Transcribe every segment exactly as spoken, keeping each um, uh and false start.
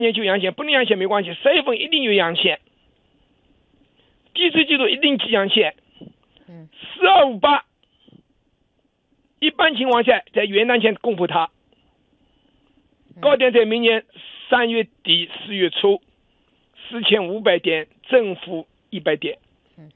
年就阳线，不能阳线没关系，十月份一定有阳线，第四季度一定起阳线。 嗯， 四二五八，一般情况下在元旦前攻破它，高点在明年三月底四月初，四千五百点，正负一百点。 嗯，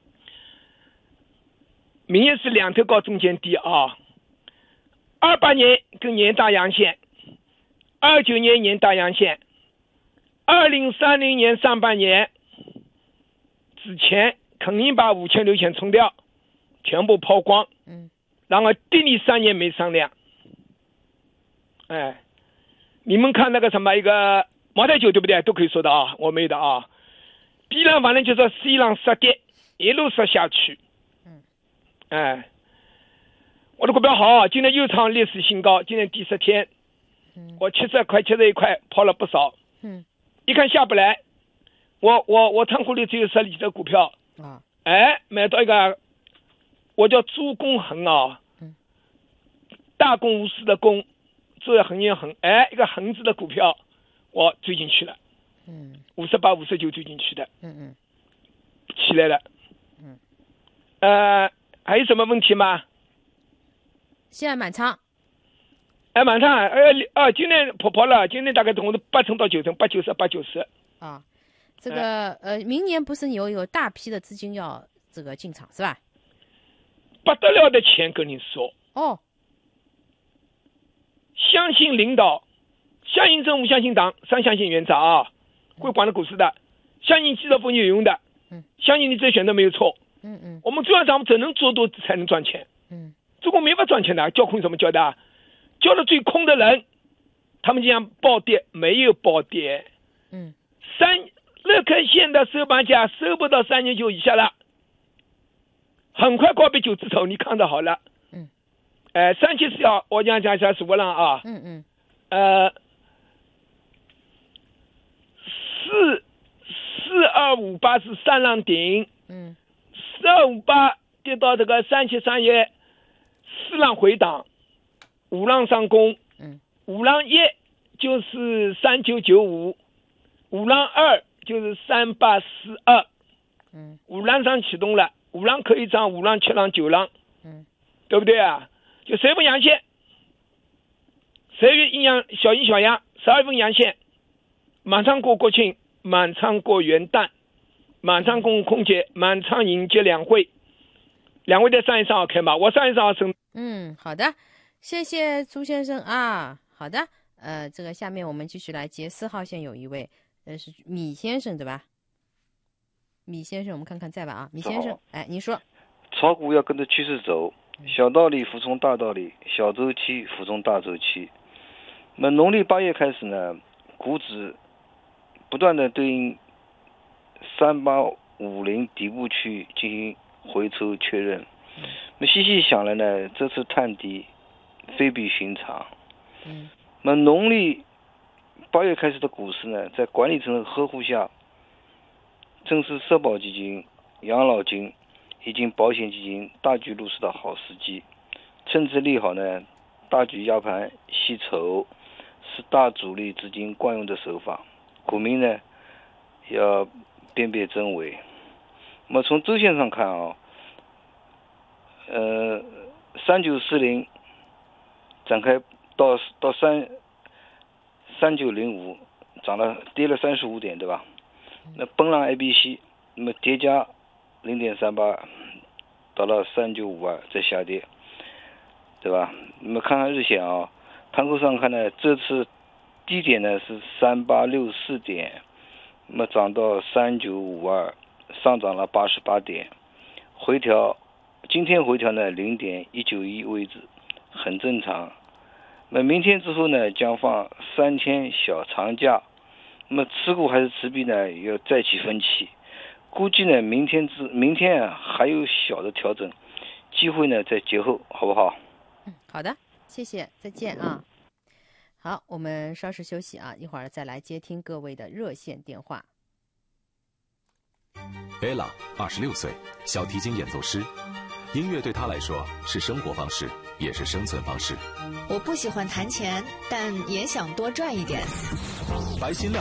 明年是两头高中间低啊。二八年跟年大阳线，二九年年大阳线，二零三零年上半年之前肯定把五千六千冲掉，全部抛光。 嗯， 然后第你三年没上量。哎，你们看那个什么一个茅台酒对不对？都可以说的啊，我没有的啊。B 浪反正就是 C 浪杀跌，一路杀下去。 嗯， 哎，我的股票好，今天又创历史新高，今天第十天， 嗯， 我七十二块七十一块抛了不少。 嗯， 一看下不来，我我我仓库里只有十几只股票啊， 哎，买到一个，我叫朱公恒啊， 嗯， 大公无私的公，字横也横，哎，一个横字的股票，我追进去了， 嗯， 五十八、五十九追进去的， 嗯嗯， 起来了， 嗯， 呃，还有什么问题吗？ 现在满仓。 哎，满仓，呃呃，今天跑跑了，今天大概总共是八成到九成，八九十，八九十。 啊，这个、哎、呃，明年不是有有大批的资金要这个进场是吧？ 不得了的钱跟你说。 哦。 相信领导，相信政府，相信党，三相信原则啊，会管的股市的，相信记者分析有用的， 嗯， 相信你这选择没有错。 嗯嗯。 我们中央党只能做多才能赚钱。 嗯。 中国没法赚钱的，叫空怎么叫的？叫的最空的人，他们讲暴跌，没有暴跌。 嗯。 三乐开线的收盘价收不到三千九以下了，很快高比九字头，你看到好了。 嗯。 呃，三七四幺，我讲讲一下十五浪啊。 嗯嗯。 呃，四四二五八是三浪顶。 嗯。 四二五八跌到这个三七三一，四浪回档，五浪上攻。 嗯。 五浪一就是三九九五，五浪二就是三八四二。 嗯。五浪上启动了，五浪可以涨，五浪、七浪、九浪。 嗯。 对不对啊？就十月份阳线，十月阴阳小阴小阳，十二月份阳线，马上过国庆，马上过元旦，马上过空节，马上迎接两会，两会在三月三号开嘛，我三月三号生。 嗯，好的，谢谢朱先生啊。好的，呃，这个下面我们继续来接四号线有一位，呃，是米先生对吧？米先生，我们看看在吧啊，米先生，哎，您说。 炒股要跟着趋势走。小道理服从大道理，小周期服从大周期。那农历八月开始呢，股指不断的对应三八五零底部区进行回抽确认。那细细想来呢，这次探底非比寻常。 嗯。 那农历八月开始的股市呢，在管理层的呵护下，正是社保基金、养老金以及保险基金大举入市的好时机，趁此利好呢，大举压盘吸筹是大主力资金惯用的手法，股民呢要辨别真伪。那么从周线上看啊，呃，三九四零展开到到三三九零五涨了跌了三十五点，对吧？那崩浪 A B C， 那么叠加零点三八到了三九五二再下跌，对吧？那么看看日线啊，盘口上看呢，这次低点呢是三八六四点，那么涨到三九五二，上涨了八十八点，回调，今天回调呢零点一九一位置，很正常。那么明天之后呢，将放三天小长假，那么持股还是持币呢，要再起分歧。估计呢，明天之明天啊还有小的调整，机会呢在节后，好不好？ 嗯，好的，谢谢，再见啊。好，我们稍事休息啊，一会儿再来接听各位的热线电话。 Ella 二十六岁，小提琴演奏师，音乐对她来说是生活方式，也是生存方式。 我不喜欢弹钱，但也想多赚一点。 白新亮